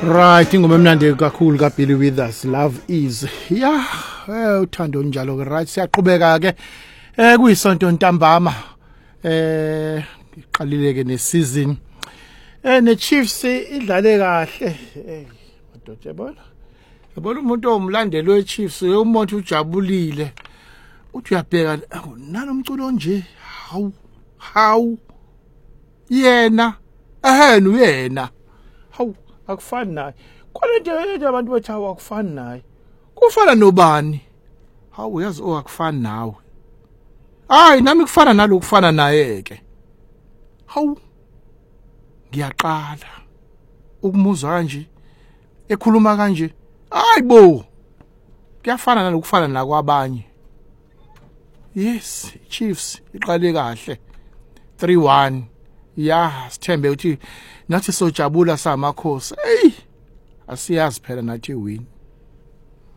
Right, ingoma emnandi kakhulu kaBilly Withers, Love Is. Yeah, uthando njalo ke right siyaqhubeka ke kuyisonto ntambama iqalile ke neseason ne Chiefs idlale kahle madoda yabona umuntu omlandeli weChiefs umuntu ujabulile uthi uyabheka nalomculo nje hawu yena uyena hawu akufani naye kwalento abantu bathi akufani naye kufana nobani hawu yazi akufani nawe hayi nami kufana nalo kufana naye ke hawu ngiyaqala ukumuza kanje ekhuluma kanje hayibo kuyafana nalokufana nakwabanye. Yes, Chiefs iqale kahle 3-1 yeah sithembe uthi nathi sojabula samakhosi asiyazi phela nathi win.